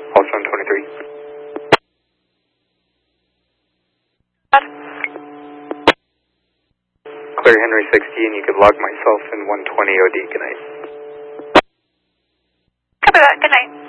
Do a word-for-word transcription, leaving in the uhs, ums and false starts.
Pulse one twenty-three. Clear Henry sixteen, you could log myself in one twenty O D, good night. Copy that, good night.